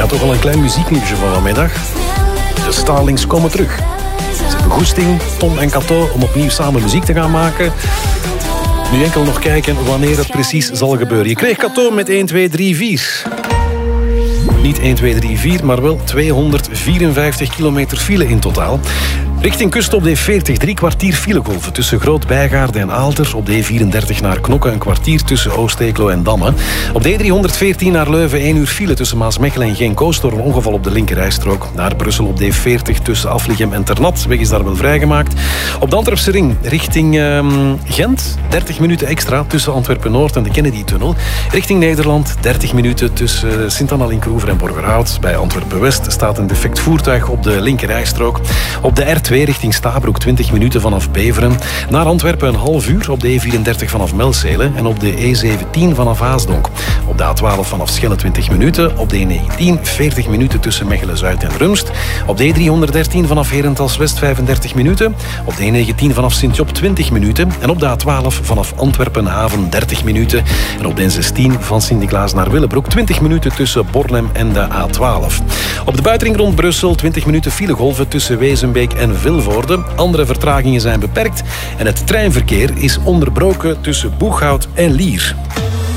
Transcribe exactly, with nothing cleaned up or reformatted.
toch wel een klein muzieknieuwsje van vanmiddag. De Starlings komen terug. Ze hebben goesting, Tom en Cato, om opnieuw samen muziek te gaan maken. Nu enkel nog kijken wanneer het precies zal gebeuren. Je kreeg Cato met één, twee, drie, vier. Niet één, twee, drie, vier, maar wel tweehonderdvierenvijftig kilometer file in totaal. Richting kust op de E veertig, drie kwartier filegolven tussen Groot-Bijgaarde en Aalter. Op de E vierendertig naar Knokke, een kwartier tussen Oost-Eeklo en Damme. Op de E driehonderdveertien naar Leuven, één uur file tussen Maasmechelen en Genk-Oost door een ongeval op de linkerrijstrook. Naar Brussel op de E veertig tussen Aflichem en Ternat. Weg is daar wel vrijgemaakt. Op de Antwerpse ring richting uh, Gent, dertig minuten extra tussen Antwerpen-Noord en de Kennedy-tunnel. Richting Nederland, dertig minuten tussen Sint-Anna-Linkroever en Borgerhout. Bij Antwerpen-West staat een defect voertuig op de linkerrijstrook. Op de R twee richting Stabroek, twintig minuten vanaf Beveren. Naar Antwerpen een half uur op de E vierendertig vanaf Melzele en op de E zeventien vanaf Haasdonk. Op de A twaalf vanaf Schelle twintig minuten. Op de E negentien veertig minuten tussen Mechelen-Zuid en Rumst. Op de E driehonderddertien vanaf Herentals-West vijfendertig minuten. Op de E negentien vanaf Sint-Job twintig minuten. En op de A twaalf vanaf Antwerpen-Haven dertig minuten. En op de N zestien van Sint-Niklaas naar Willebroek twintig minuten tussen Bornem en de A twaalf. Op de buitenring rond Brussel twintig minuten filegolven tussen Wezenbeek en Vilvoorde. Andere vertragingen zijn beperkt en het treinverkeer is onderbroken tussen Boeghout en Lier.